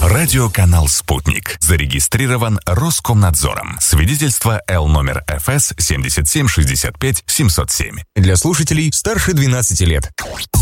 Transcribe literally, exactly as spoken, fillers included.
Радиоканал «Спутник». Зарегистрирован Роскомнадзором. Свидетельство Л номер ФС семьдесят семь шестьдесят пять семьсот семь. Для слушателей старше двенадцати лет.